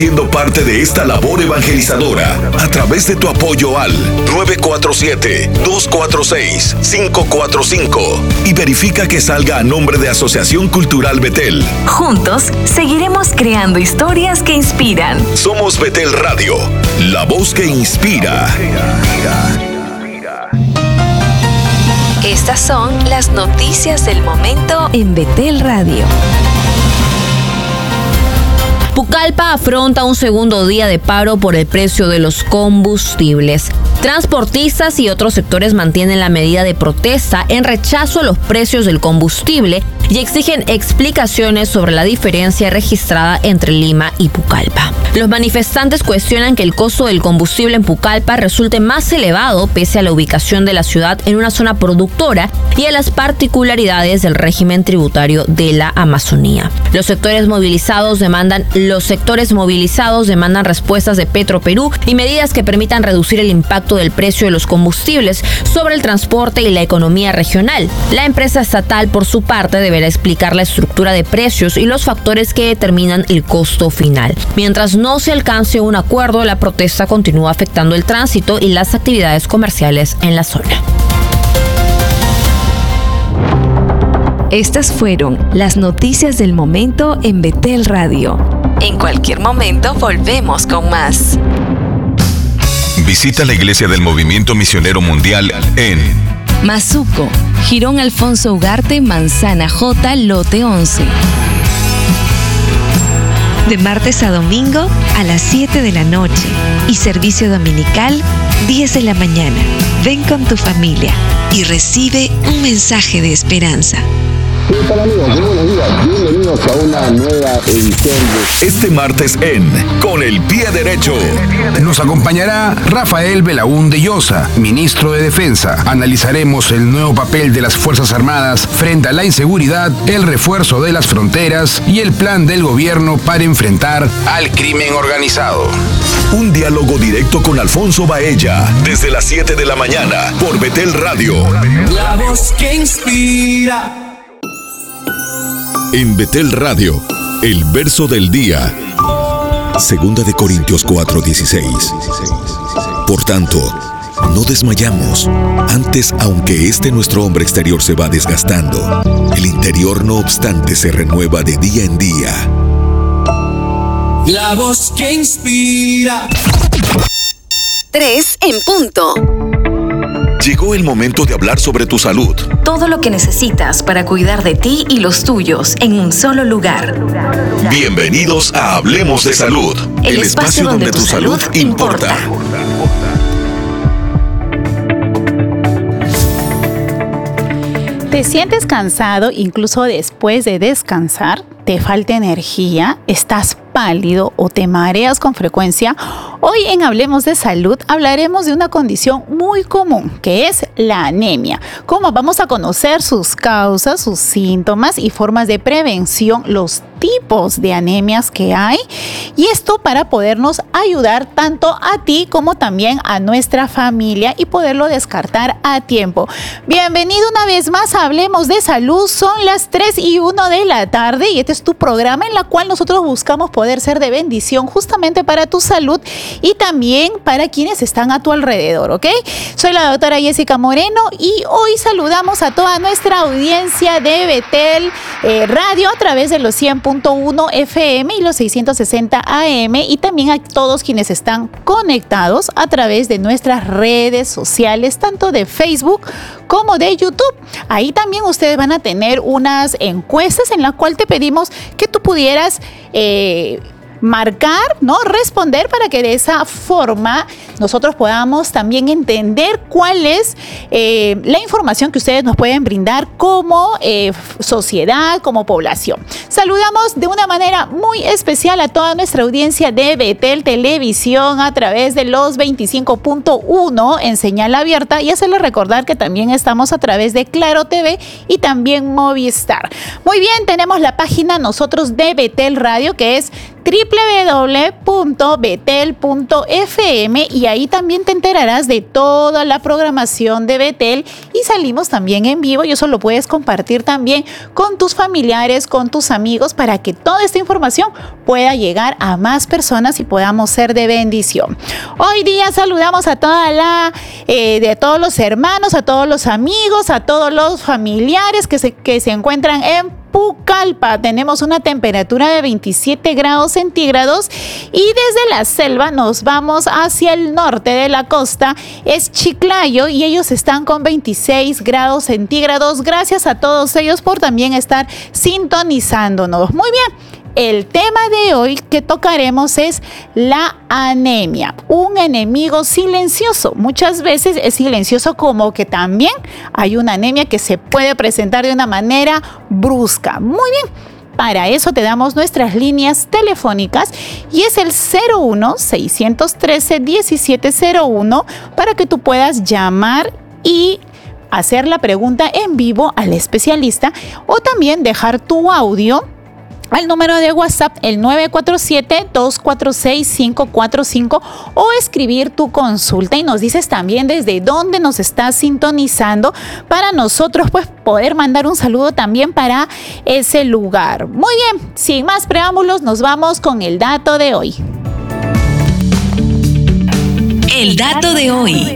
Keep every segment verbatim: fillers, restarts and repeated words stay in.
Siendo parte de esta labor evangelizadora a través de tu apoyo al nueve cuatro siete, dos cuatro seis, cinco cuatro cinco y verifica que salga a nombre de Asociación Cultural Betel. Juntos seguiremos creando historias que inspiran. Somos Betel Radio, la voz que inspira. Estas son las noticias del momento en Betel Radio. Pucallpa afronta un segundo día de paro por el precio de los combustibles. Transportistas y otros sectores mantienen la medida de protesta en rechazo a los precios del combustible y exigen explicaciones sobre la diferencia registrada entre Lima y Pucallpa. Los manifestantes cuestionan que el costo del combustible en Pucallpa resulte más elevado pese a la ubicación de la ciudad en una zona productora y a las particularidades del régimen tributario de la Amazonía. Los sectores movilizados demandan Los sectores movilizados demandan respuestas de Petroperú y medidas que permitan reducir el impacto del precio de los combustibles sobre el transporte y la economía regional. La empresa estatal, por su parte, deberá explicar la estructura de precios y los factores que determinan el costo final. Mientras no se alcance un acuerdo, la protesta continúa afectando el tránsito y las actividades comerciales en la zona. Estas fueron las noticias del momento en Betel Radio. En cualquier momento volvemos con más. Visita la Iglesia del Movimiento Misionero Mundial en Mazuco, Jirón Alfonso Ugarte, Manzana J, Lote once. De martes a domingo a las siete de la noche y servicio dominical diez de la mañana. Ven con tu familia y recibe un mensaje de esperanza. ¿Qué tal, amigos? Muy buenos días. Bienvenidos a una nueva edición de... Este martes en Con el Pie Derecho. Nos acompañará Rafael Belaúnde Llosa, ministro de Defensa. Analizaremos el nuevo papel de las Fuerzas Armadas frente a la inseguridad, el refuerzo de las fronteras y el plan del gobierno para enfrentar al crimen organizado. Un diálogo directo con Alfonso Baella desde las siete de la mañana por Betel Radio. La voz que inspira. En Betel Radio, el verso del día. Segunda de Corintios cuatro dieciséis. Por tanto, no desmayamos. Antes, aunque este nuestro hombre exterior se va desgastando, el interior no obstante se renueva de día en día. La voz que inspira. Tres en punto. Llegó el momento de hablar sobre tu salud. Todo lo que necesitas para cuidar de ti y los tuyos en un solo lugar. Bienvenidos a Hablemos de Salud, el, el espacio donde, donde tu salud, salud importa. ¿Te sientes cansado incluso después de descansar? ¿Te falta energía? ¿Estás pálido o te mareas con frecuencia? Hoy en Hablemos de Salud hablaremos de una condición muy común, que es la anemia. Cómo vamos a conocer sus causas, sus síntomas y formas de prevención, los tipos de anemias que hay, y esto para podernos ayudar tanto a ti como también a nuestra familia y poderlo descartar a tiempo. Bienvenido una vez más a Hablemos de Salud. Son las tres y uno de la tarde y este es tu programa en la cual nosotros buscamos poder ser de bendición justamente para tu salud y también para quienes están a tu alrededor, ¿ok? Soy la doctora Jessica Moreno y hoy saludamos a toda nuestra audiencia de Betel eh, Radio a través de los cien punto uno F M y los seiscientos sesenta A M y también a todos quienes están conectados a través de nuestras redes sociales, tanto de Facebook como de YouTube. Ahí también ustedes van a tener unas encuestas en las cuales te pedimos que tú pudieras eh, marcar, ¿no? Responder para que de esa forma nosotros podamos también entender cuál es eh, la información que ustedes nos pueden brindar como eh, sociedad, como población. Saludamos de una manera muy especial a toda nuestra audiencia de Betel Televisión a través de los veinticinco punto uno en señal abierta y hacerles recordar que también estamos a través de Claro T V y también Movistar. Muy bien, tenemos la página nosotros de Betel Radio que es doble u doble u doble u punto betel punto efe eme y ahí también te enterarás de toda la programación de Betel y salimos también en vivo y eso lo puedes compartir también con tus familiares, con tus amigos para que toda esta información pueda llegar a más personas y podamos ser de bendición. Hoy día saludamos a toda la, eh, de todos los hermanos, a todos los amigos, a todos los familiares que se, que se encuentran en Pucallpa. Tenemos una temperatura de veintisiete grados centígrados y desde la selva nos vamos hacia el norte de la costa, es Chiclayo y ellos están con veintiséis grados centígrados. Gracias a todos ellos por también estar sintonizándonos. Muy bien. El tema de hoy que tocaremos es la anemia, un enemigo silencioso. Muchas veces es silencioso como que también hay una anemia que se puede presentar de una manera brusca. Muy bien, para eso te damos nuestras líneas telefónicas y es el cero uno, seiscientos trece, diecisiete cero uno para que tú puedas llamar y hacer la pregunta en vivo al especialista o también dejar tu audio al número de WhatsApp el nueve cuatro siete, dos cuatro seis, cinco cuatro cinco o escribir tu consulta y nos dices también desde dónde nos estás sintonizando para nosotros pues poder mandar un saludo también para ese lugar. Muy bien, sin más preámbulos nos vamos con el dato de hoy. El dato de hoy.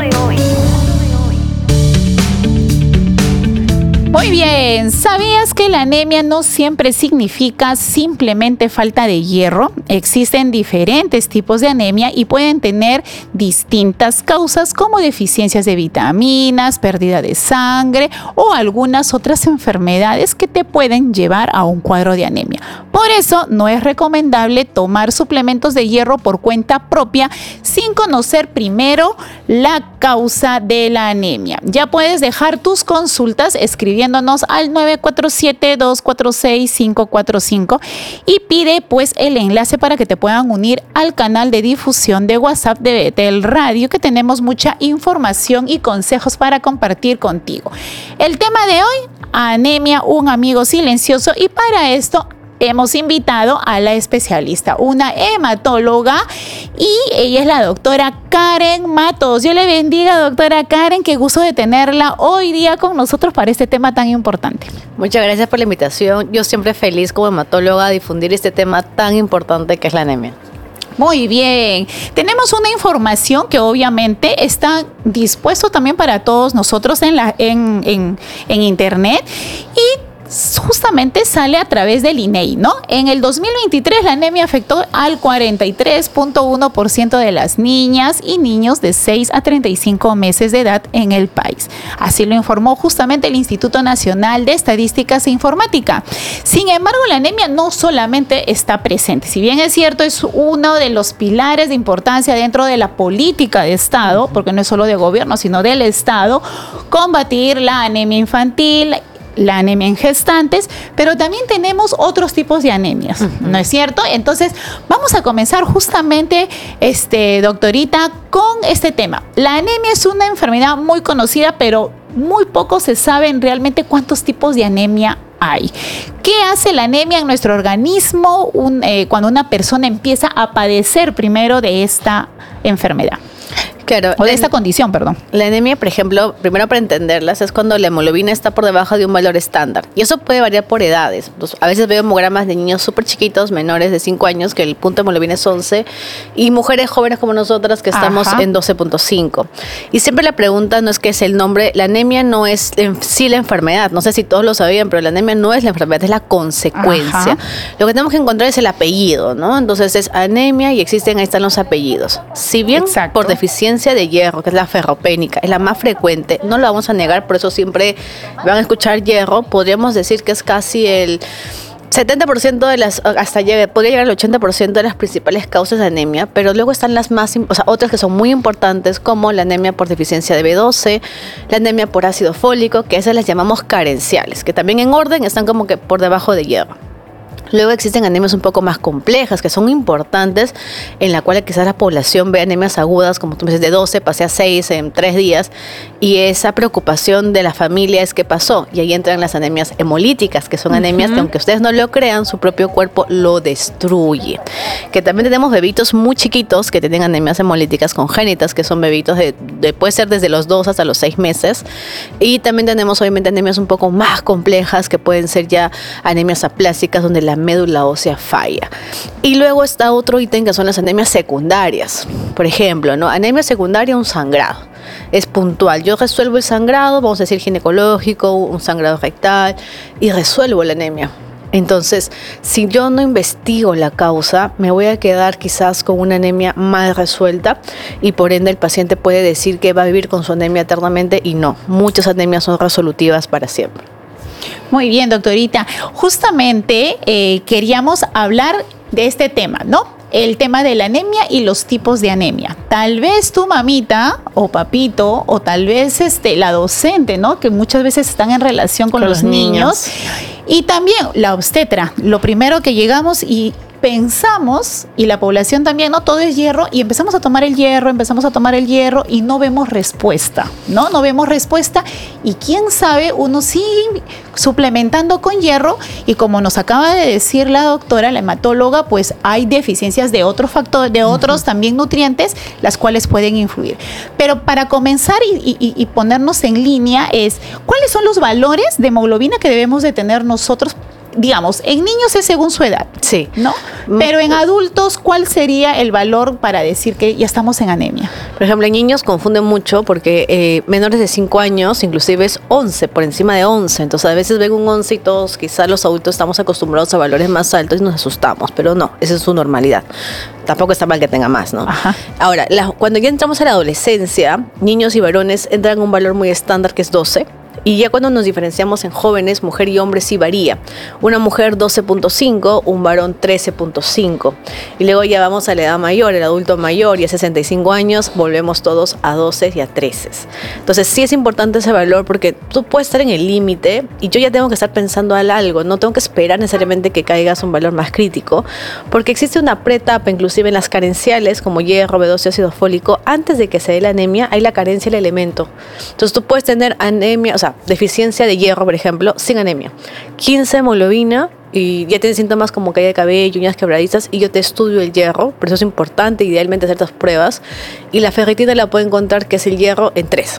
Muy bien, ¿sabías que la anemia no siempre significa simplemente falta de hierro? Existen diferentes tipos de anemia y pueden tener distintas causas como deficiencias de vitaminas, pérdida de sangre o algunas otras enfermedades que te pueden llevar a un cuadro de anemia. Por eso no es recomendable tomar suplementos de hierro por cuenta propia sin conocer primero la causa de la anemia. Ya puedes dejar tus consultas escribiendo al nueve cuatro siete, dos cuatro seis, cinco cuatro cinco y pide pues el enlace para que te puedan unir al canal de difusión de WhatsApp de Betel Radio, que tenemos mucha información y consejos para compartir contigo. El tema de hoy, anemia, un amigo silencioso, y para esto hemos invitado a la especialista, una hematóloga, y ella es la doctora Karen Matos. Dios le bendiga, doctora Karen, qué gusto de tenerla hoy día con nosotros para este tema tan importante. Muchas gracias por la invitación. Yo siempre feliz como hematóloga de difundir este tema tan importante que es la anemia. Muy bien, tenemos una información que obviamente está dispuesto también para todos nosotros en, la, en, en, en internet y justamente sale a través del I N E I, ¿no? En el dos mil veintitrés la anemia afectó al cuarenta y tres punto uno por ciento de las niñas y niños de seis a treinta y cinco meses de edad en el país. Así lo informó justamente el Instituto Nacional de Estadísticas e Informática. Sin embargo, la anemia no solamente está presente. Si bien es cierto, es uno de los pilares de importancia dentro de la política de Estado, porque no es solo de gobierno, sino del Estado, combatir la anemia infantil, la anemia en gestantes, pero también tenemos otros tipos de anemias, uh-huh. ¿no es cierto? Entonces, vamos a comenzar justamente, este, doctorita, con este tema. La anemia es una enfermedad muy conocida, pero muy poco se saben realmente cuántos tipos de anemia hay. ¿Qué hace la anemia en nuestro organismo un, eh, cuando una persona empieza a padecer primero de esta enfermedad? Claro, o de esta condición, perdón. La anemia, por ejemplo, primero para entenderlas, es cuando la hemoglobina está por debajo de un valor estándar. Y eso puede variar por edades. Entonces, a veces veo hemogramas de niños súper chiquitos, menores de cinco años, que el punto de hemoglobina es once, y mujeres jóvenes como nosotras que estamos Ajá. en doce punto cinco. Y siempre la pregunta no es qué es el nombre. La anemia no es en sí la enfermedad. No sé si todos lo sabían, pero la anemia no es la enfermedad, es la consecuencia. Ajá. Lo que tenemos que encontrar es el apellido, ¿no? Entonces es anemia y existen, ahí están los apellidos. Si bien Exacto. por deficiencia de hierro, que es la ferropénica, es la más frecuente, no lo vamos a negar, por eso siempre van a escuchar hierro, podríamos decir que es casi el setenta por ciento de las, hasta llegue, podría llegar al ochenta por ciento de las principales causas de anemia, pero luego están las más, o sea, otras que son muy importantes, como la anemia por deficiencia de B doce, la anemia por ácido fólico, que esas las llamamos carenciales, que también en orden están como que por debajo de hierro. Luego existen anemias un poco más complejas, que son importantes, en la cual quizás la población ve anemias agudas, como tú me dices, de doce, pasé a seis en tres días, y esa preocupación de la familia es qué pasó. Y ahí entran las anemias hemolíticas, que son uh-huh. anemias que, aunque ustedes no lo crean, su propio cuerpo lo destruye. Que también tenemos bebitos muy chiquitos que tienen anemias hemolíticas congénitas, que son bebitos de, de puede ser desde los dos hasta los seis meses. Y también tenemos, obviamente, anemias un poco más complejas, que pueden ser ya anemias aplásicas, donde la médula ósea falla. Y luego está otro ítem que son las anemias secundarias. Por ejemplo, ¿no? Anemia secundaria, un sangrado. Es puntual. Yo resuelvo el sangrado, vamos a decir ginecológico, un sangrado rectal, y resuelvo la anemia. Entonces, si yo no investigo la causa, me voy a quedar quizás con una anemia mal resuelta, y por ende el paciente puede decir que va a vivir con su anemia eternamente, y no. Muchas anemias son resolutivas para siempre. Muy bien, doctorita. Justamente eh, queríamos hablar de este tema, ¿no? El tema de la anemia y los tipos de anemia. Tal vez tu mamita o papito, o tal vez este, la docente, ¿no? Que muchas veces están en relación con, con los, los niños. niños. Y también la obstetra. Lo primero que llegamos y pensamos, y la población también, ¿no? Todo es hierro, y empezamos a tomar el hierro, empezamos a tomar el hierro y no vemos respuesta, ¿no? No vemos respuesta, y quién sabe, uno sigue suplementando con hierro, y como nos acaba de decir la doctora, la hematóloga, pues hay deficiencias de otros factores, de otros uh-huh. también nutrientes, las cuales pueden influir. Pero para comenzar y, y, y ponernos en línea es, ¿cuáles son los valores de hemoglobina que debemos de tener nosotros? Digamos, en niños es según su edad, sí, ¿no? Pero en adultos, ¿cuál sería el valor para decir que ya estamos en anemia? Por ejemplo, en niños confunden mucho porque eh, menores de cinco años, inclusive es once, por encima de once. Entonces, a veces ven un once y todos, quizás los adultos estamos acostumbrados a valores más altos y nos asustamos, pero no, esa es su normalidad. Tampoco está mal que tenga más, ¿no? Ajá. Ahora, la, cuando ya entramos a la adolescencia, niños y varones entran en un valor muy estándar que es doce. Y ya cuando nos diferenciamos en jóvenes, mujer y hombre, sí varía. Una mujer doce punto cinco, un varón trece punto cinco. Y luego ya vamos a la edad mayor, el adulto mayor, y a sesenta y cinco años volvemos todos a doce y a trece. Entonces sí es importante ese valor, porque tú puedes estar en el límite y yo ya tengo que estar pensando en algo. No tengo que esperar necesariamente que caigas un valor más crítico, porque existe una preetapa, inclusive en las carenciales, como hierro, B doce, ácido fólico. Antes de que se dé la anemia, hay la carencia del elemento. Entonces tú puedes tener anemia, o sea, deficiencia de hierro, por ejemplo, sin anemia. quince hemoglobina y ya tienes síntomas como caída de cabello, uñas quebradizas, y yo te estudio el hierro, por eso es importante idealmente hacer estas pruebas, y la ferritina la puedo encontrar que es el hierro en tres.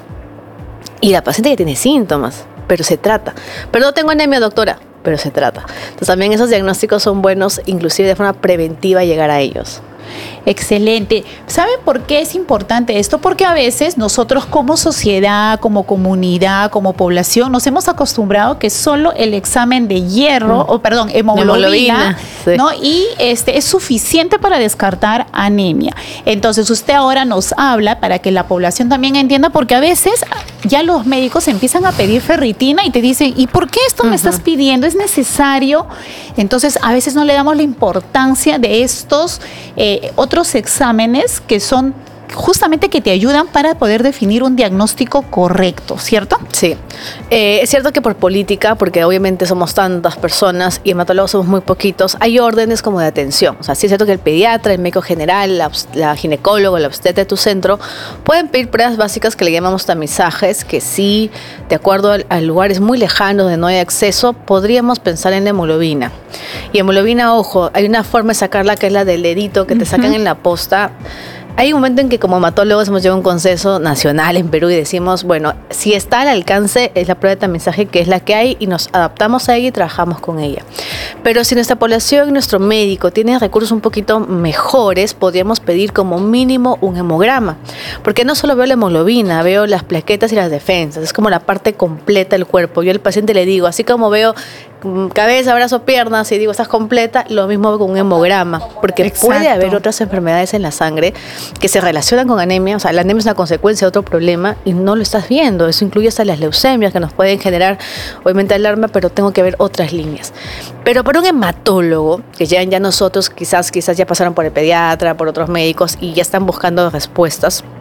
Y la paciente ya tiene síntomas, pero se trata. Pero no tengo anemia, doctora, pero se trata. Entonces también esos diagnósticos son buenos, inclusive de forma preventiva, llegar a ellos. Excelente. ¿Saben por qué es importante esto? Porque a veces nosotros como sociedad, como comunidad, como población, nos hemos acostumbrado que solo el examen de hierro, mm. o perdón, hemoglobina, hemoglobina sí. ¿no? Y este es suficiente para descartar anemia. Entonces usted ahora nos habla para que la población también entienda, porque a veces ya los médicos empiezan a pedir ferritina y te dicen, ¿y por qué esto uh-huh. me estás pidiendo? ¿Es necesario? Entonces a veces no le damos la importancia de estos eh, otros exámenes que son justamente que te ayudan para poder definir un diagnóstico correcto, ¿cierto? Sí. Eh, es cierto que por política, porque obviamente somos tantas personas y hematólogos somos muy poquitos, hay órdenes como de atención. O sea, sí es cierto que el pediatra, el médico general, la, la ginecólogo, la obstetra de tu centro pueden pedir pruebas básicas que le llamamos tamizajes, que sí, de acuerdo a, a lugares muy lejanos donde no hay acceso, podríamos pensar en la hemoglobina. Y hemoglobina, ojo, hay una forma de sacarla que es la del dedito que te sacan uh-huh. en la posta. Hay un momento en que como hematólogos hemos llevado un consenso nacional en Perú y decimos, bueno, si está al alcance es la prueba de tamizaje que es la que hay y nos adaptamos a ella y trabajamos con ella. Pero si nuestra población y nuestro médico tiene recursos un poquito mejores, podríamos pedir como mínimo un hemograma. Porque no solo veo la hemoglobina, veo las plaquetas y las defensas. Es como la parte completa del cuerpo. Yo al paciente le digo, así como veo cabeza, brazo, piernas, y digo, estás completa, lo mismo con un hemograma, porque Exacto. puede haber otras enfermedades en la sangre que se relacionan con anemia. O sea, la anemia es una consecuencia de otro problema y no lo estás viendo. Eso incluye hasta las leucemias que nos pueden generar, obviamente, alarma, pero tengo que ver otras líneas. Pero para un hematólogo, que llegan ya nosotros, quizás, quizás ya pasaron por el pediatra, por otros médicos y ya están buscando respuestas,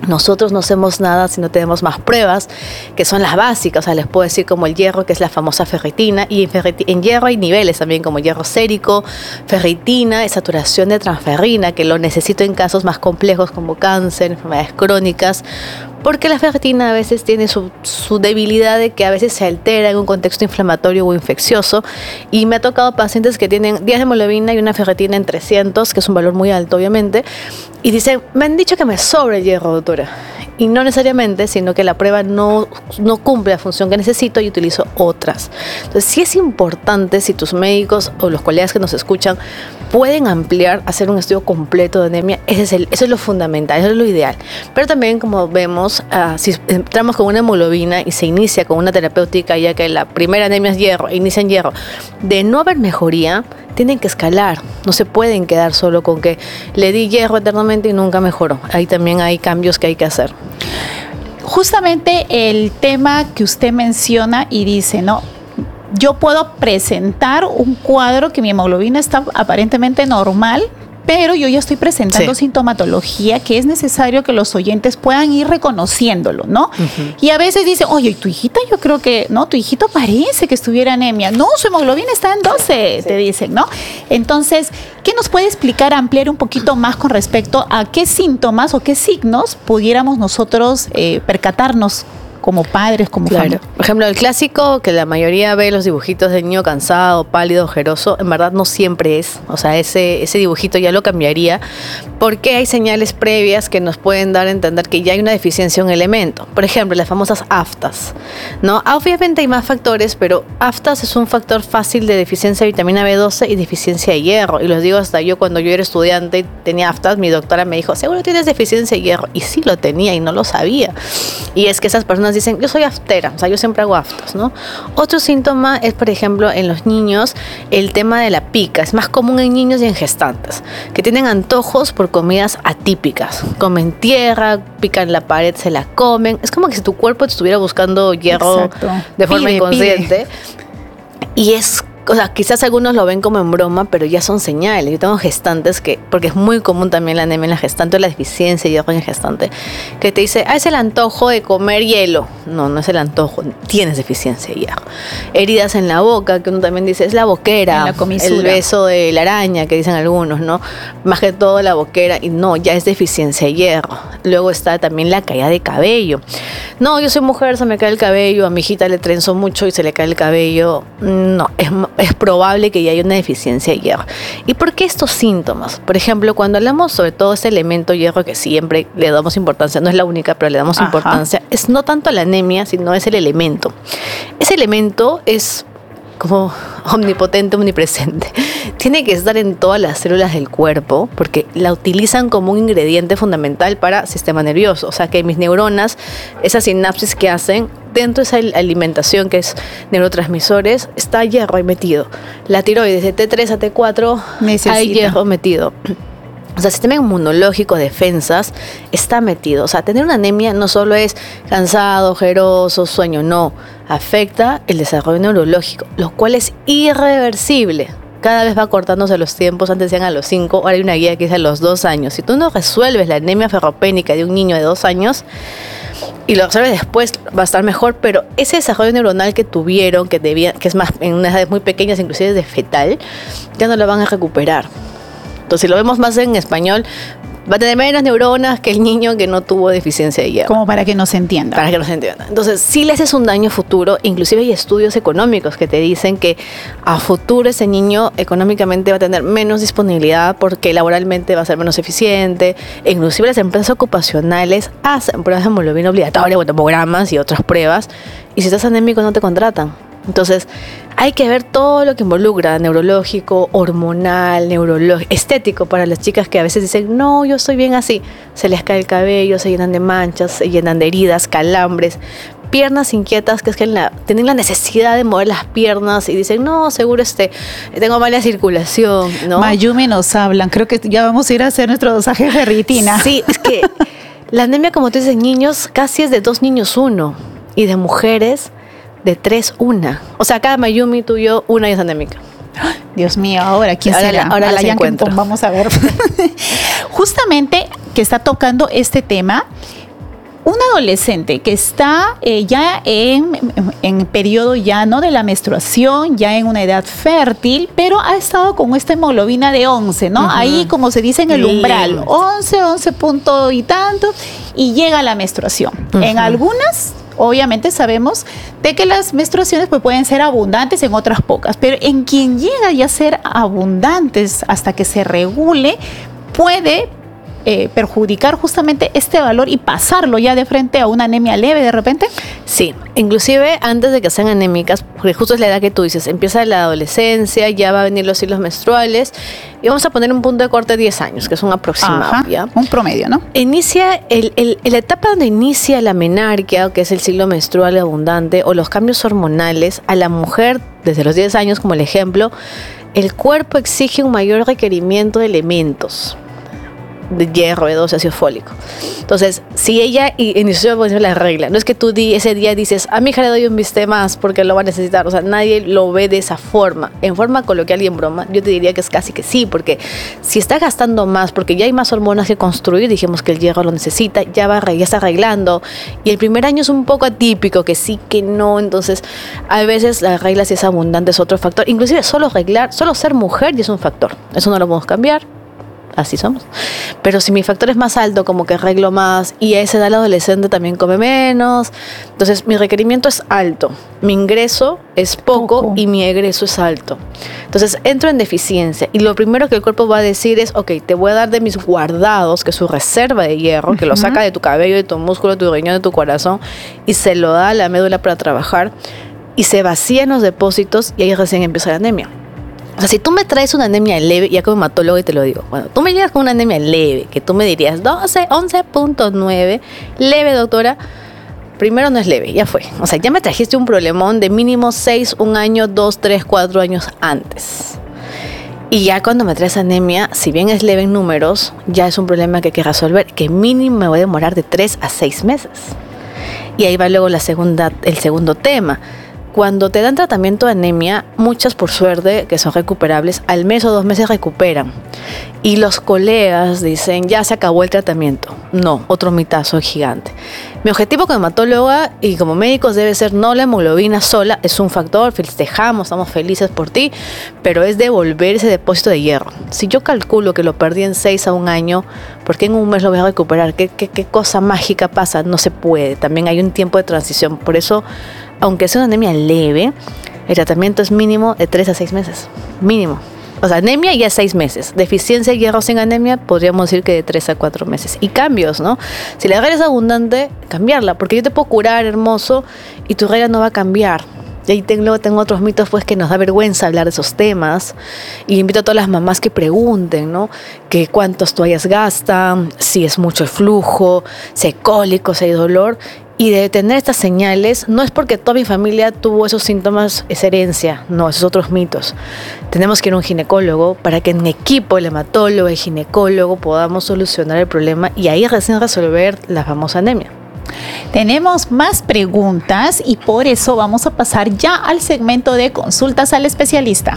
nosotros no hacemos nada si no tenemos más pruebas, que son las básicas. O sea, les puedo decir como el hierro, que es la famosa ferritina, y en, ferriti- en hierro hay niveles también, como hierro sérico, ferritina, saturación de transferrina, que lo necesito en casos más complejos como cáncer, enfermedades crónicas, porque la ferritina a veces tiene su, su debilidad de que a veces se altera en un contexto inflamatorio o infeccioso, y me ha tocado pacientes que tienen diez de hemoglobina y una ferritina en trescientos, que es un valor muy alto obviamente, y dicen, me han dicho que me sobra el hierro, doctora, y no necesariamente, sino que la prueba no, no cumple la función que necesito y utilizo otras. Entonces sí es importante, si tus médicos o los colegas que nos escuchan pueden ampliar, hacer un estudio completo de anemia, ese es el, eso es lo fundamental, eso es lo ideal. Pero también, como vemos, uh, si entramos con una hemoglobina y se inicia con una terapéutica, ya que la primera anemia es hierro, e inicia en hierro, de no haber mejoría, tienen que escalar, no se pueden quedar solo con que le di hierro eternamente y nunca mejoró. Ahí también hay cambios que hay que hacer. Justamente el tema que usted menciona y dice, ¿no? Yo puedo presentar un cuadro que mi hemoglobina está aparentemente normal, pero yo ya estoy presentando sí. sintomatología que es necesario que los oyentes puedan ir reconociéndolo, ¿no? Uh-huh. Y a veces dicen, oye, tu hijita yo creo que, no, tu hijito parece que estuviera anemia. No, su hemoglobina está en doce, sí. te dicen, ¿no? Entonces, ¿qué nos puede explicar, ampliar un poquito más con respecto a qué síntomas o qué signos pudiéramos nosotros eh, percatarnos como padres, como claro. familia? Por ejemplo, el clásico que la mayoría ve los dibujitos de niño cansado, pálido, ojeroso, en verdad no siempre es. O sea, ese, ese dibujito ya lo cambiaría, porque hay señales previas que nos pueden dar a entender que ya hay una deficiencia en un elemento. Por ejemplo, las famosas aftas, ¿no? Obviamente hay más factores, pero aftas es un factor fácil de deficiencia de vitamina B doce y deficiencia de hierro. Y los digo hasta yo cuando yo era estudiante y tenía aftas, mi doctora me dijo, seguro tienes deficiencia de hierro. Y sí lo tenía y no lo sabía. Y es que esas personas dicen, yo soy aftera, o sea, yo siempre hago aftas, ¿no? Otro síntoma es, por ejemplo, en los niños, el tema de la pica. Es más común en niños y en gestantes, que tienen antojos por comidas atípicas. Comen tierra, pican la pared, se la comen. Es como que si tu cuerpo te estuviera buscando hierro Exacto. de forma pide, inconsciente. Pide. Y es... O sea, quizás algunos lo ven como en broma, pero ya son señales. Yo tengo gestantes que, porque es muy común también la anemia en la gestante o la deficiencia de hierro en el gestante, que te dice, ah, es el antojo de comer hielo. No, no es el antojo, tienes deficiencia de hierro. Heridas en la boca, que uno también dice, es la boquera, la el beso de la araña, que dicen algunos, ¿no? Más que todo la boquera, y no, ya es deficiencia de hierro. Luego está también la caída de cabello. No, yo soy mujer, se me cae el cabello, a mi hijita le trenzo mucho y se le cae el cabello. No, es es probable que ya haya una deficiencia de hierro. ¿Y por qué estos síntomas? Por ejemplo, cuando hablamos sobre todo este elemento hierro, que siempre le damos importancia, no es la única, pero le damos Ajá. importancia, es no tanto la anemia, sino es el elemento. Ese elemento es como omnipotente, omnipresente. Tiene que estar en todas las células del cuerpo, porque la utilizan como un ingrediente fundamental para sistema nervioso. O sea, que mis neuronas, esas sinapsis que hacen, dentro de esa alimentación que es neurotransmisores, está hierro ahí metido. La tiroides de T tres a T cuatro Necesita. Hay hierro metido. O sea, el sistema inmunológico, defensas, está metido. O sea, tener una anemia no solo es cansado, ojeroso, sueño, no. Afecta el desarrollo neurológico, lo cual es irreversible. Cada vez va cortándose los tiempos, antes decían a los cinco, ahora hay una guía que dice a los dos años. Si tú no resuelves la anemia ferropénica de un niño de dos años, y lo resuelves después, va a estar mejor, pero ese desarrollo neuronal que tuvieron, que debía, que es más en unas edades muy pequeñas, inclusive de fetal, ya no lo van a recuperar. Entonces, si lo vemos más en español, va a tener menos neuronas que el niño que no tuvo deficiencia de hierro. Como para que no se entienda. Para que no se entienda. Entonces, si le haces un daño futuro, inclusive hay estudios económicos que te dicen que a futuro ese niño económicamente va a tener menos disponibilidad porque laboralmente va a ser menos eficiente. E inclusive las empresas ocupacionales hacen pruebas de hemoglobina obligatoria, bueno, tomogramas y otras pruebas. Y si estás anémico no te contratan. Entonces, hay que ver todo lo que involucra, neurológico, hormonal, neurológico, estético, para las chicas que a veces dicen, no, yo estoy bien así. Se les cae el cabello, se llenan de manchas, se llenan de heridas, calambres, piernas inquietas, que es que la, tienen la necesidad de mover las piernas y dicen, no, seguro este, tengo mala circulación, ¿no? Mayumi nos hablan, creo que ya vamos a ir a hacer nuestro dosaje de ferritina. Sí, es que la anemia, como tú dices, niños, casi es de dos niños uno, y de mujeres de tres, una. O sea, cada Mayumi tuyo, una y es anémica. Dios mío, ahora quién ahora será. La, ahora la encuentro. Vamos a ver. Justamente que está tocando este tema, un adolescente que está eh, ya en, en periodo ya no de la menstruación, ya en una edad fértil, pero ha estado con esta hemoglobina de once, ¿no? Uh-huh. Ahí, como se dice en el umbral, once, once punto y tanto, y llega la menstruación. Uh-huh. En algunas, obviamente sabemos de que las menstruaciones pues, pueden ser abundantes, en otras pocas, pero en quien llega ya a ser abundantes hasta que se regule, puede Eh, perjudicar justamente este valor y pasarlo ya de frente a una anemia leve de repente. Sí, inclusive antes de que sean anémicas, porque justo es la edad que tú dices, empieza la adolescencia, ya va a venir los ciclos menstruales y vamos a poner un punto de corte de diez años, que es un aproximado. Ajá, ¿ya? Un promedio, ¿no? Inicia, el, el, la etapa donde inicia la menarquia, que es el ciclo menstrual abundante, o los cambios hormonales, a la mujer desde los diez años, como el ejemplo, el cuerpo exige un mayor requerimiento de elementos. De hierro, B doce, ácido fólico. Entonces, si ella inició la regla, no es que tú di, ese día dices, a mi hija le doy un bistec más porque lo va a necesitar. O sea, nadie lo ve de esa forma. En forma coloquial y en broma, yo te diría que es casi que sí, porque si está gastando más, porque ya hay más hormonas que construir, dijimos que el hierro lo necesita, ya va, ya está arreglando. Y el primer año es un poco atípico, que sí, que no. Entonces, a veces la regla, si es abundante, es otro factor. Inclusive, solo arreglar, solo ser mujer ya es un factor. Eso no lo podemos cambiar. Así somos. Pero si mi factor es más alto, como que arreglo más, y a esa edad el adolescente también come menos, entonces mi requerimiento es alto, mi ingreso es poco, poco. y mi egreso es alto. Entonces entro en deficiencia y lo primero que el cuerpo va a decir es, ok, te voy a dar de mis guardados, que es su reserva de hierro, uh-huh. que lo saca de tu cabello, de tu músculo, de tu riñón, de tu corazón, y se lo da a la médula para trabajar, y se vacían los depósitos y ahí recién empieza la anemia. O sea, si tú me traes una anemia leve, ya como hematólogo y te lo digo, bueno, tú me llegas con una anemia leve, que tú me dirías doce, once punto nueve, leve, doctora, primero no es leve, ya fue. O sea, ya me trajiste un problemón de mínimo seis, un año, dos, tres, cuatro años antes. Y ya cuando me traes anemia, si bien es leve en números, ya es un problema que hay que resolver, que mínimo me voy a demorar de tres a seis meses. Y ahí va luego la segunda, el segundo tema. Cuando te dan tratamiento de anemia, muchas por suerte, que son recuperables, al mes o dos meses recuperan. Y los colegas dicen, ya se acabó el tratamiento. No, otro mitazo gigante. Mi objetivo como hematóloga y como médicos debe ser no la hemoglobina sola, es un factor, festejamos, estamos felices por ti, pero es devolver ese depósito de hierro. Si yo calculo que lo perdí en seis a un año, ¿por qué en un mes lo voy a recuperar? ¿Qué, qué, qué cosa mágica pasa? No se puede. También hay un tiempo de transición. Por eso, aunque sea una anemia leve, el tratamiento es mínimo de tres a seis meses. Mínimo. O sea, anemia ya seis meses. Deficiencia de hierro sin anemia, podríamos decir que de tres a cuatro meses. Y cambios, ¿no? Si la regla es abundante, cambiarla. Porque yo te puedo curar, hermoso, y tu regla no va a cambiar. Y ahí tengo, luego tengo otros mitos pues que nos da vergüenza hablar de esos temas. Y invito a todas las mamás que pregunten, ¿no? Que cuántas toallas gastan, si es mucho el flujo, si hay cólicos, si hay dolor. Y de tener estas señales, no es porque toda mi familia tuvo esos síntomas, es herencia, no, esos otros mitos. Tenemos que ir a un ginecólogo para que en equipo, el hematólogo, el ginecólogo, podamos solucionar el problema y ahí recién resolver la famosa anemia. Tenemos más preguntas y por eso vamos a pasar ya al segmento de consultas al especialista.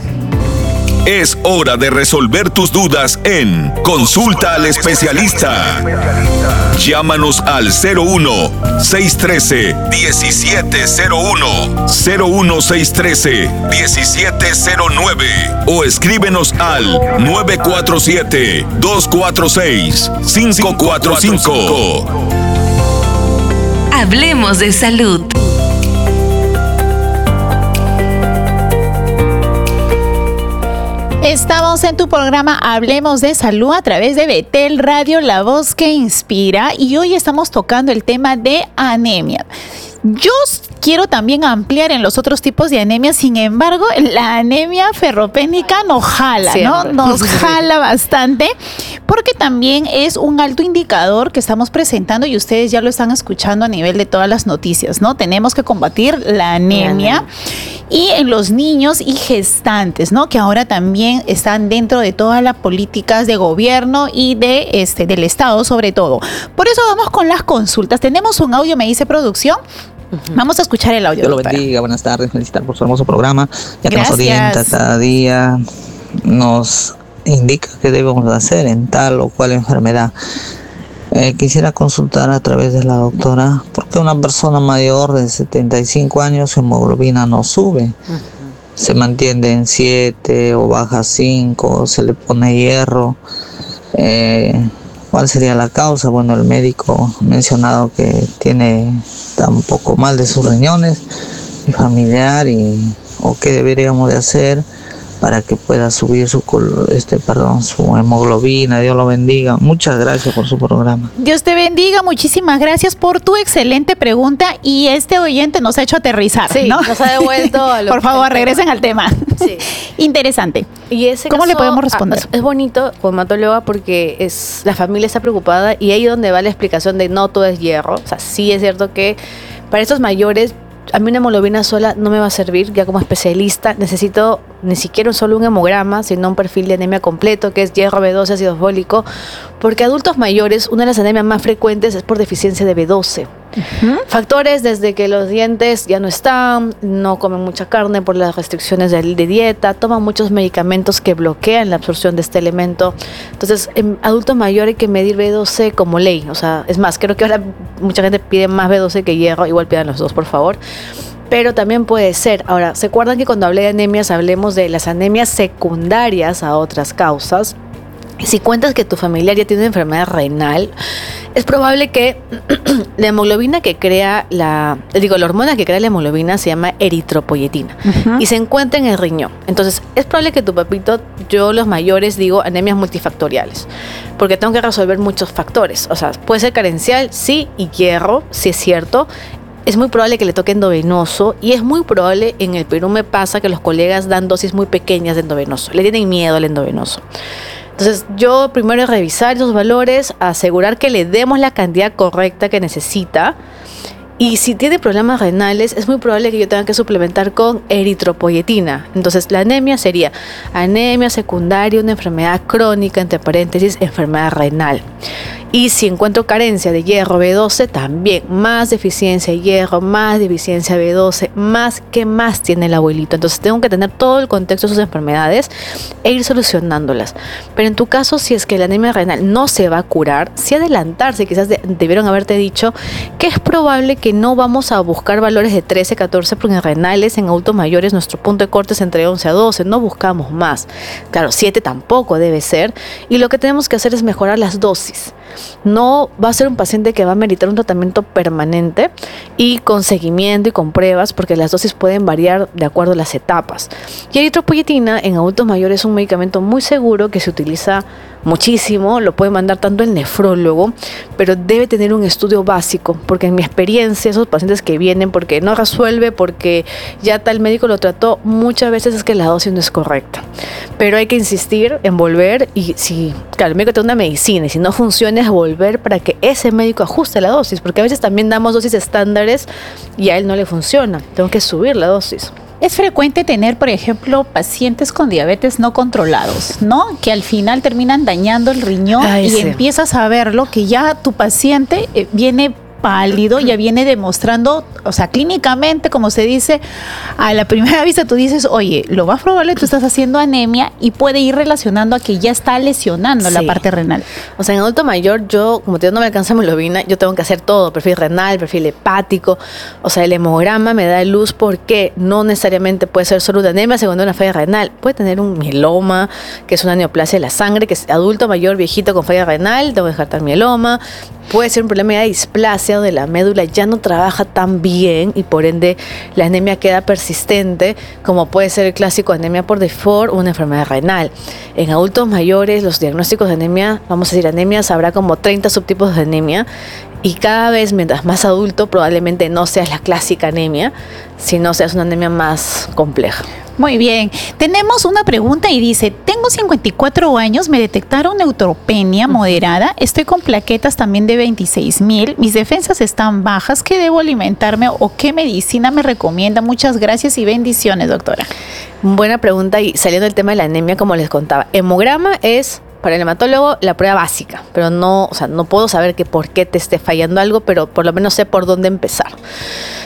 Es hora de resolver tus dudas en Consulta al Especialista. Llámanos al cero uno, seis uno tres, uno siete cero uno, cero uno seis uno tres, uno siete cero nueve o escríbenos al nueve cuatro siete, dos cuatro seis, cinco cuatro cinco. Hablemos de salud. Estamos en tu programa Hablemos de Salud a través de Betel Radio, la voz que inspira, y hoy estamos tocando el tema de anemia. Yo quiero también ampliar en los otros tipos de anemia, sin embargo, la anemia ferropénica nos jala, Siempre. ¿no? Nos jala bastante, porque también es un alto indicador que estamos presentando y ustedes ya lo están escuchando a nivel de todas las noticias, ¿no? Tenemos que combatir la anemia. anemia. Y en los niños y gestantes, ¿no? Que ahora también están dentro de todas las políticas de gobierno y de este del Estado sobre todo. Por eso vamos con las consultas. Tenemos un audio, me dice producción. Uh-huh. Vamos a escuchar el audio. Dios lo bendiga, buenas tardes, felicitar por su hermoso programa, ya que Gracias. Nos orienta cada día, nos indica qué debemos hacer en tal o cual enfermedad. Eh, quisiera consultar a través de la doctora, ¿por qué una persona mayor de setenta y cinco años su hemoglobina no sube? Uh-huh. Se mantiene en siete o baja cinco, se le pone hierro. Eh, ¿Cuál sería la causa? Bueno, el médico ha mencionado que tiene está un poco mal de sus riñones, mi familiar, y o qué deberíamos de hacer para que pueda subir su este perdón su hemoglobina. Dios lo bendiga. Muchas gracias por su programa. Dios te bendiga, muchísimas gracias por tu excelente pregunta, y este oyente nos ha hecho aterrizar, sí, ¿no? Nos ha devuelto a lo por favor, regresen al tema. Sí. Interesante. Y ese ¿Cómo caso, le podemos responder? Es, es bonito como hematóloga porque es la familia está preocupada, y ahí es donde va la explicación de no todo es hierro. O sea, sí es cierto que para estos mayores, a mí una hemoglobina sola no me va a servir. Ya como especialista necesito ni siquiera solo un hemograma, sino un perfil de anemia completo, que es hierro, B doce, ácido fólico, porque adultos mayores, una de las anemias más frecuentes es por deficiencia de B doce. Uh-huh. Factores desde que los dientes ya no están, no comen mucha carne por las restricciones de, de dieta, toman muchos medicamentos que bloquean la absorción de este elemento. Entonces, en adultos mayores hay que medir B doce como ley. O sea, es más, creo que ahora mucha gente pide más B doce que hierro, igual pidan los dos, por favor. Pero también puede ser. Ahora, ¿se acuerdan que cuando hablé de anemias hablemos de las anemias secundarias a otras causas? Si cuentas que tu familiar ya tiene una enfermedad renal, es probable que la hemoglobina que crea la, digo, la hormona que crea la hemoglobina se llama eritropoyetina, uh-huh, y se encuentra en el riñón. Entonces, es probable que tu papito, yo los mayores digo anemias multifactoriales, porque tengo que resolver muchos factores. O sea, puede ser carencial, sí, y hierro, sí es cierto. Es muy probable que le toque endovenoso, y es muy probable, en el Perú me pasa que los colegas dan dosis muy pequeñas de endovenoso, le tienen miedo al endovenoso. Entonces, yo primero es revisar esos valores, asegurar que le demos la cantidad correcta que necesita. Y si tiene problemas renales, es muy probable que yo tenga que suplementar con eritropoyetina. Entonces, la anemia sería anemia secundaria, una enfermedad crónica, entre paréntesis, enfermedad renal. Y si encuentro carencia de hierro, B doce, también más deficiencia de hierro, más deficiencia de B doce, más que más tiene el abuelito. Entonces tengo que tener todo el contexto de sus enfermedades e ir solucionándolas. Pero en tu caso, si es que la anemia renal no se va a curar, si adelantarse, quizás de, debieron haberte dicho que es probable que no vamos a buscar valores de trece, catorce, porque en renales, en adultos mayores, nuestro punto de corte es entre once a doce, no buscamos más. Claro, siete tampoco debe ser, y lo que tenemos que hacer es mejorar las dosis. No va a ser un paciente que va a meritar un tratamiento permanente y con seguimiento y con pruebas, porque las dosis pueden variar de acuerdo a las etapas. Y eritropoyetina en adultos mayores es un medicamento muy seguro que se utiliza muchísimo, lo puede mandar tanto el nefrólogo, pero debe tener un estudio básico, porque en mi experiencia esos pacientes que vienen porque no resuelve, porque ya tal médico lo trató, muchas veces es que la dosis no es correcta. Pero hay que insistir en volver, y si, claro, el médico tiene una medicina y si no funciona es volver para que ese médico ajuste la dosis, porque a veces también damos dosis estándares y a él no le funciona, tengo que subir la dosis. Es frecuente tener, por ejemplo, pacientes con diabetes no controlados, ¿no? Que al final terminan dañando el riñón. Ay, y sí. Empiezas a verlo que ya tu paciente eh, viene pálido, ya viene demostrando, o sea, clínicamente, como se dice, a la primera vista tú dices, oye, lo más probable tú estás haciendo anemia, y puede ir relacionando a que ya está lesionando sí. la parte renal. O sea, en adulto mayor, yo, como te digo, no me alcanza hemoglobina, yo tengo que hacer todo, perfil renal, perfil hepático, o sea, el hemograma me da luz porque no necesariamente puede ser solo una anemia, según una falla renal, puede tener un mieloma, que es una neoplasia de la sangre, que es adulto mayor, viejito con falla renal, tengo que descartar mieloma, puede ser un problema de displasia donde la médula ya no trabaja tan bien y por ende la anemia queda persistente, como puede ser el clásico anemia por default o una enfermedad renal. En adultos mayores, los diagnósticos de anemia, vamos a decir anemias, habrá como treinta subtipos de anemia, y cada vez mientras más adulto probablemente no seas la clásica anemia, sino seas una anemia más compleja. Muy bien, tenemos una pregunta y dice, tengo cincuenta y cuatro años, me detectaron neutropenia moderada, estoy con plaquetas también de veintiséis mil, mis defensas están bajas, ¿qué debo alimentarme o qué medicina me recomienda? Muchas gracias y bendiciones, doctora. Buena pregunta, y saliendo del tema de la anemia, como les contaba, hemograma es para el hematólogo la prueba básica, pero no, o sea, no puedo saber que por qué te esté fallando algo, pero por lo menos sé por dónde empezar.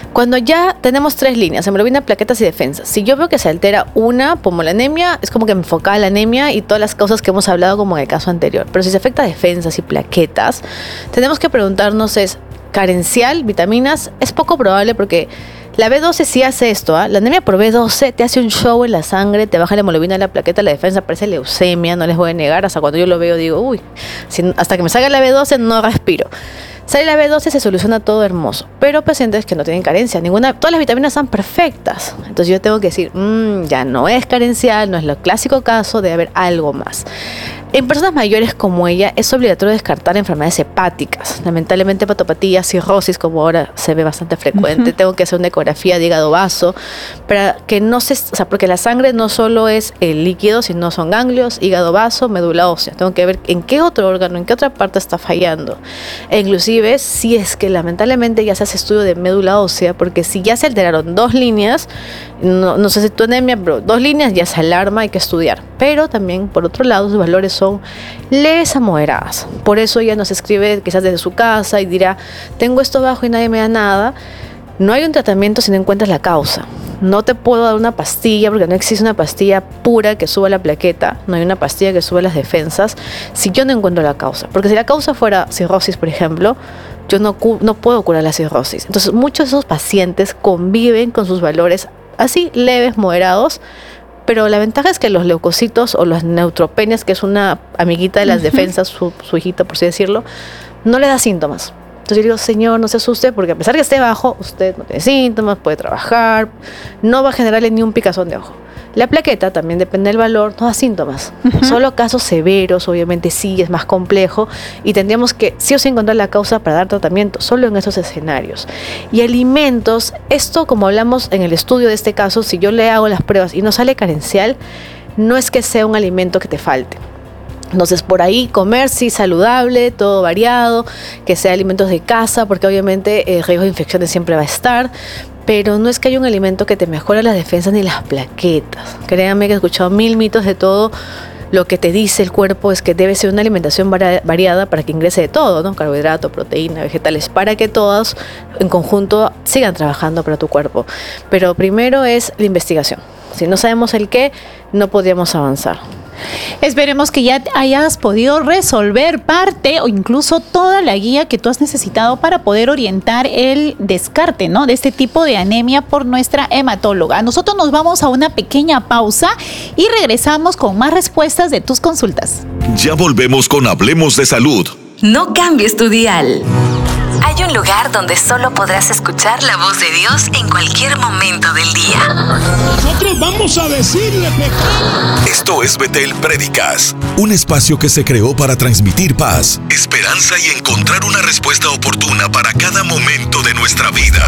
Cuando ya tenemos tres líneas, hemoglobina, plaquetas y defensas, si yo veo que se altera una, como la anemia, es como que me enfocaba la anemia y todas las causas que hemos hablado como en el caso anterior. Pero si se afecta a defensas y plaquetas, tenemos que preguntarnos es, ¿carencial, vitaminas? Es poco probable porque la B doce sí hace esto, ¿eh? La anemia por B doce te hace un show en la sangre, te baja la hemoglobina, la plaqueta, la defensa, parece leucemia, no les voy a negar, hasta cuando yo lo veo digo, uy, si, hasta que me salga la B doce no respiro. Sale la B doce, se soluciona todo hermoso, pero pacientes que no tienen carencia, ninguna, todas las vitaminas están perfectas. Entonces yo tengo que decir, mmm, ya no es carencial, no es lo clásico caso, debe haber algo más. En personas mayores como ella es obligatorio descartar enfermedades hepáticas, lamentablemente hepatopatía, cirrosis, como ahora se ve bastante frecuente. Uh-huh. Tengo que hacer una ecografía de hígado vaso para que no se, o sea, porque la sangre no solo es el líquido, sino son ganglios, hígado vaso, médula ósea. Tengo que ver en qué otro órgano, en qué otra parte está fallando. E inclusive si es que lamentablemente ya se hace estudio de médula ósea, porque si ya se alteraron dos líneas, no, no sé si tu anemia, pero dos líneas ya se alarma, hay que estudiar. Pero también, por otro lado, sus valores son leves a moderadas. Por eso ella nos escribe quizás desde su casa y dirá, tengo esto bajo y nadie me da nada. No hay un tratamiento si no encuentras la causa. No te puedo dar una pastilla porque no existe una pastilla pura que suba la plaqueta, no hay una pastilla que suba las defensas si yo no encuentro la causa. Porque si la causa fuera cirrosis, por ejemplo, yo no, no puedo curar la cirrosis. Entonces muchos de esos pacientes conviven con sus valores así leves, moderados, pero la ventaja es que los leucocitos o las neutropenias, que es una amiguita de las uh-huh. defensas, su, su hijita por así decirlo, no le da síntomas. Entonces yo digo, señor, no se asuste, porque a pesar que esté bajo, usted no tiene síntomas, puede trabajar, no va a generarle ni un picazón de ojo. La plaqueta también depende del valor, no da síntomas. Uh-huh. Solo casos severos, obviamente sí, es más complejo y tendríamos que sí o sí encontrar la causa para dar tratamiento, solo en esos escenarios. Y alimentos, esto como hablamos en el estudio de este caso, si yo le hago las pruebas y no sale carencial, no es que sea un alimento que te falte. Entonces por ahí comer sí saludable, todo variado, que sea alimentos de casa, porque obviamente el riesgo de infecciones siempre va a estar, pero no es que haya un alimento que te mejore las defensas ni las plaquetas. Créanme que he escuchado mil mitos de todo. Lo que te dice el cuerpo es que debe ser una alimentación variada para que ingrese de todo, ¿no? Carbohidrato, proteína, vegetales, para que todos en conjunto sigan trabajando para tu cuerpo. Pero primero es la investigación. Si no sabemos el qué, no podríamos avanzar. Esperemos que ya hayas podido resolver parte o incluso toda la guía que tú has necesitado para poder orientar el descarte, ¿no?, de este tipo de anemia por nuestra hematóloga. Nosotros nos vamos a una pequeña pausa y regresamos con más respuestas de tus consultas. Ya volvemos con Hablemos de Salud. No cambies tu dial. Hay un lugar donde solo podrás escuchar la voz de Dios en cualquier momento del día. Nosotros vamos a decirle pecado. Esto es Betel Prédicas, un espacio que se creó para transmitir paz, esperanza y encontrar una respuesta oportuna para cada momento de nuestra vida.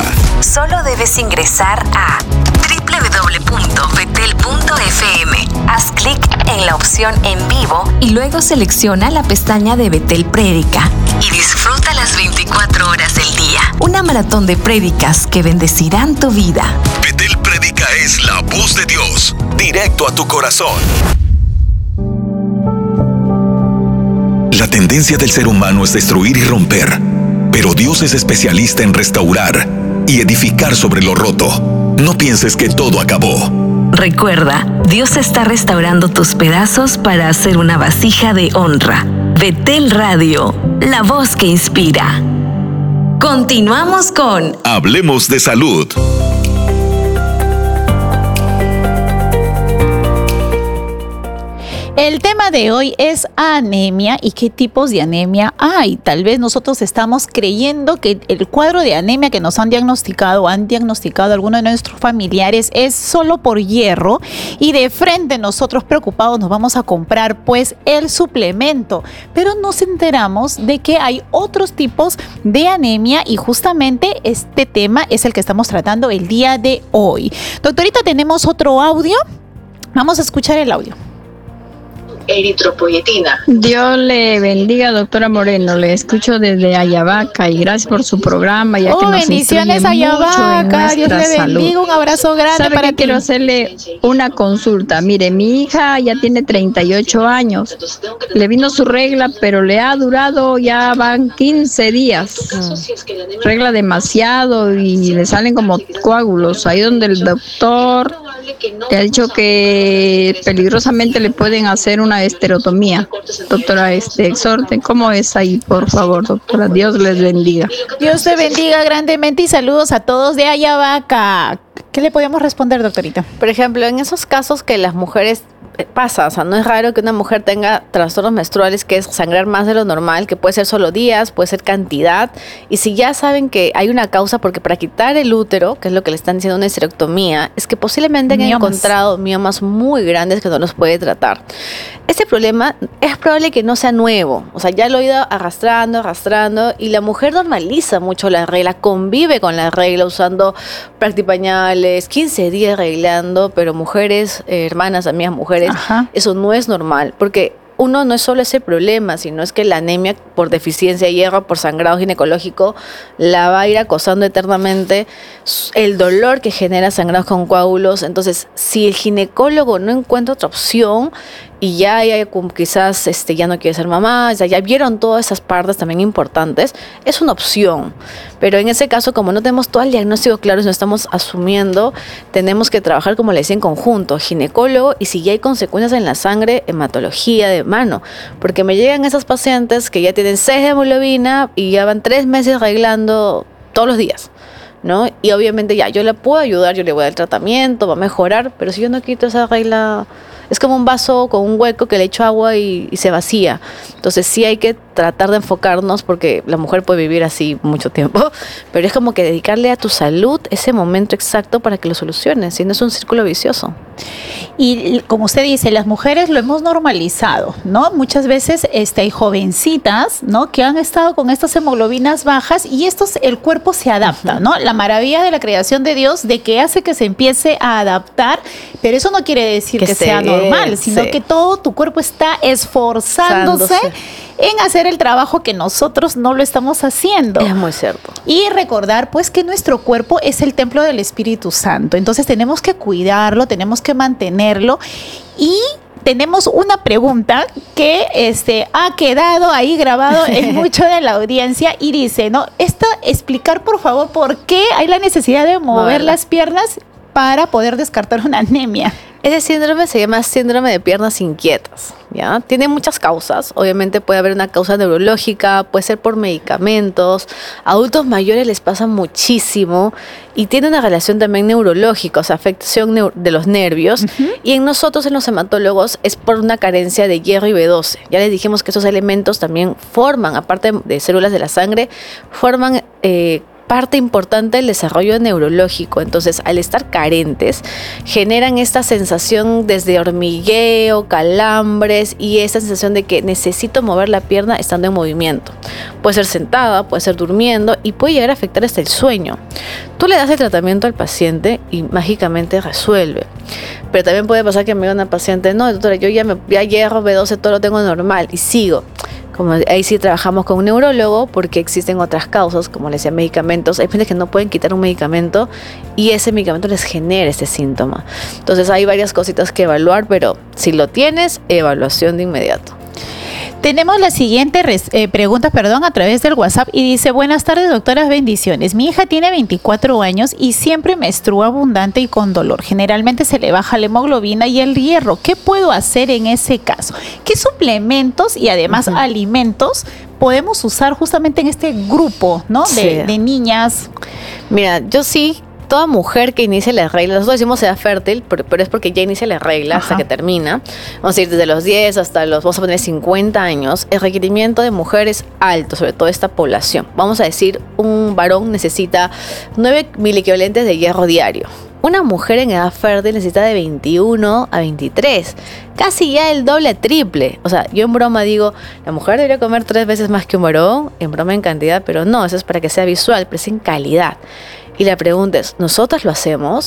Solo debes ingresar a doble u doble u doble u punto betel punto efe eme. Haz clic en la opción en vivo y luego selecciona la pestaña de Betel Prédica y disfruta las veinticuatro horas del día. Una maratón de prédicas que bendecirán tu vida. Betel Prédica es la voz de Dios, directo a tu corazón. La tendencia del ser humano es destruir y romper, pero Dios es especialista en restaurar y edificar sobre lo roto. No pienses que todo acabó. Recuerda, Dios está restaurando tus pedazos para hacer una vasija de honra. Betel Radio, la voz que inspira. Continuamos con Hablemos de Salud. El tema de hoy es anemia y qué tipos de anemia hay. Tal vez nosotros estamos creyendo que el cuadro de anemia que nos han diagnosticado o han diagnosticado algunos de nuestros familiares es solo por hierro y de frente nosotros preocupados nos vamos a comprar pues el suplemento. Pero nos enteramos de que hay otros tipos de anemia y justamente este tema es el que estamos tratando el día de hoy. Doctorita, tenemos otro audio. Vamos a escuchar el audio. eritropoyetina. Dios le bendiga, doctora Moreno. Le escucho desde Ayabaca y gracias por su programa. Ya oh, que nos bendiciones Ayabaca. Dios le bendiga. Salud. Un abrazo grande ¿Sabe para que ti? Quiero hacerle una consulta. Mire, mi hija ya tiene treinta y ocho años. Le vino su regla, pero le ha durado, ya van quince días. Mm. Regla demasiado y le salen como coágulos. Ahí donde el doctor le ha dicho que peligrosamente le pueden hacer una esterotomía. Doctora, este, exhorten, ¿cómo es ahí, por favor, doctora? Dios les bendiga. Dios te bendiga grandemente y saludos a todos de Ayabaca. ¿Qué le podemos responder, doctorita? Por ejemplo, en esos casos que las mujeres pasa, o sea, no es raro que una mujer tenga trastornos menstruales, que es sangrar más de lo normal, que puede ser solo días, puede ser cantidad, y si ya saben que hay una causa, porque para quitar el útero, que es lo que le están diciendo una esterectomía, es que posiblemente han miomas. encontrado miomas muy grandes que no los puede tratar. Este problema es probable que no sea nuevo, o sea, ya lo he ido arrastrando, arrastrando, y la mujer normaliza mucho la regla, convive con la regla usando practipañales, quince días arreglando, pero mujeres, eh, hermanas, amigas mujeres, Ajá. eso no es normal, porque uno no es solo ese problema, sino es que la anemia por deficiencia de hierro, por sangrado ginecológico, la va a ir acosando eternamente, el dolor que genera sangrados con coágulos. Entonces, si el ginecólogo no encuentra otra opción y ya, ya quizás este, ya no quiere ser mamá, ya, ya vieron todas esas partes también importantes, es una opción. Pero en ese caso, como no tenemos todo el diagnóstico claro y no estamos asumiendo, tenemos que trabajar, como le decía, en conjunto, ginecólogo, y si ya hay consecuencias en la sangre, hematología de mano. Porque me llegan esas pacientes que ya tienen seis de hemoglobina y ya van tres meses arreglando todos los días, ¿no? Y obviamente ya yo le puedo ayudar, yo le voy a dar el tratamiento, va a mejorar, pero si yo no quito esa regla, es como un vaso con un hueco que le echo agua y, y se vacía. Entonces sí hay que tratar de enfocarnos, porque la mujer puede vivir así mucho tiempo, pero es como que dedicarle a tu salud ese momento exacto para que lo soluciones, si no es un círculo vicioso. Y como usted dice, las mujeres lo hemos normalizado, ¿no? Muchas veces este, hay jovencitas, ¿no?, que han estado con estas hemoglobinas bajas y estos, el cuerpo se adapta, ¿no? La maravilla de la creación de Dios, de que hace que se empiece a adaptar, pero eso no quiere decir que, que sea normal, sino sí. que todo tu cuerpo está esforzándose Sándose. en hacer el trabajo que nosotros no lo estamos haciendo. Es muy cierto. Y recordar, pues, que nuestro cuerpo es el templo del Espíritu Santo. Entonces tenemos que cuidarlo, tenemos que mantenerlo. Y tenemos una pregunta que este, ha quedado ahí grabado en mucho de la audiencia y dice, ¿no? Esta, explicar, por favor, por qué hay la necesidad de mover Moverla. las piernas para poder descartar una anemia. Ese síndrome se llama síndrome de piernas inquietas, ¿ya? Tiene muchas causas. Obviamente puede haber una causa neurológica, puede ser por medicamentos. A adultos mayores les pasa muchísimo y tiene una relación también neurológica, o sea, afectación neur- de los nervios. Uh-huh. Y en nosotros, en los hematólogos, es por una carencia de hierro y B doce. Ya les dijimos que esos elementos también forman, aparte de células de la sangre, forman Eh, parte importante del desarrollo neurológico. Entonces, al estar carentes, generan esta sensación desde hormigueo, calambres y esta sensación de que necesito mover la pierna estando en movimiento. Puede ser sentada, puede ser durmiendo y puede llegar a afectar hasta el sueño. Tú le das el tratamiento al paciente y mágicamente resuelve. Pero también puede pasar que me diga una paciente, no, doctora, yo ya, me, ya hierro, B doce, todo lo tengo normal y sigo. Como ahí sí trabajamos con un neurólogo, porque existen otras causas, como les decía, medicamentos. Hay gente que no pueden quitar un medicamento y ese medicamento les genera este síntoma. Entonces hay varias cositas que evaluar, pero si lo tienes, evaluación de inmediato. Tenemos la siguiente res, eh, pregunta, perdón, a través del WhatsApp y dice, buenas tardes, doctoras, bendiciones. Mi hija tiene veinticuatro años y siempre menstrua abundante y con dolor. Generalmente se le baja la hemoglobina y el hierro. ¿Qué puedo hacer en ese caso? ¿Qué suplementos y además uh-huh. alimentos podemos usar justamente en este grupo, ¿no? de, sí. de niñas? Mira, yo sí... Toda mujer que inicie la regla, nosotros decimos sea fértil, pero, pero es porque ya inicia la regla Ajá. hasta que termina. Vamos a ir desde los diez hasta los, vamos a poner cincuenta años. El requerimiento de mujer es alto, sobre todo esta población. Vamos a decir, un varón necesita nueve miliequivalentes de hierro diario. Una mujer en edad fértil necesita de veintiuno a veintitrés, casi ya el doble, triple. O sea, yo en broma digo, la mujer debería comer tres veces más que un varón, en broma en cantidad, pero no, eso es para que sea visual, pero es en calidad. Y la pregunta es, ¿nosotras lo hacemos?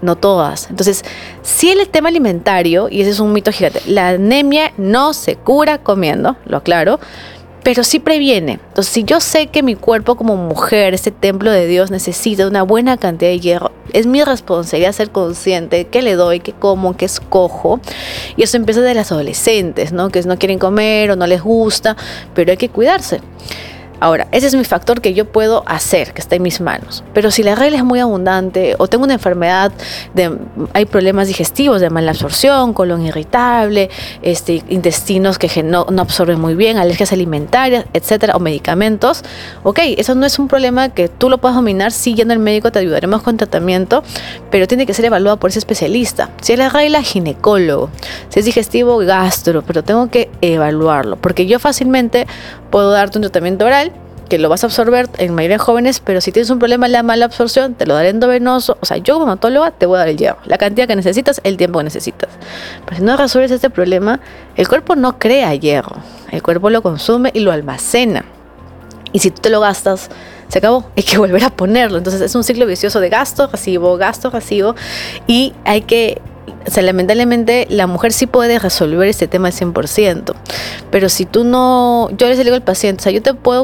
no todas. Entonces, si el tema alimentario, y ese es un mito gigante, la anemia no se cura comiendo, lo aclaro, pero sí previene. Entonces, si yo sé que mi cuerpo como mujer, este templo de Dios, necesita una buena cantidad de hierro, es mi responsabilidad ser consciente de qué le doy, qué como, qué escojo. Y eso empieza de las adolescentes, ¿no? Que no quieren comer o no les gusta, pero hay que cuidarse. Ahora, ese es mi factor que yo puedo hacer, que está en mis manos. Pero si la regla es muy abundante o tengo una enfermedad, de, hay problemas digestivos de mala absorción, colon irritable, este, intestinos que no, no absorben muy bien, alergias alimentarias, etcétera, o medicamentos, ok, eso no es un problema que tú lo puedas dominar. Sí, yendo al médico te ayudaremos con tratamiento, pero tiene que ser evaluado por ese especialista. Si es la regla, ginecólogo. Si es digestivo, gastro, pero tengo que evaluarlo, porque yo fácilmente puedo darte un tratamiento oral que lo vas a absorber en mayoría de jóvenes, pero si tienes un problema en la mala absorción, te lo daré endovenoso. O sea, yo como hematóloga te voy a dar el hierro, la cantidad que necesitas, el tiempo que necesitas. Pero si no resuelves este problema, el cuerpo no crea hierro, el cuerpo lo consume y lo almacena. Y si tú te lo gastas, se acabó, hay que volver a ponerlo. Entonces es un ciclo vicioso de gasto, recibo, gasto, recibo, y hay que... O sea, lamentablemente la mujer sí puede resolver este tema al cien por ciento, pero si tú no, yo les digo al paciente, o sea, yo te puedo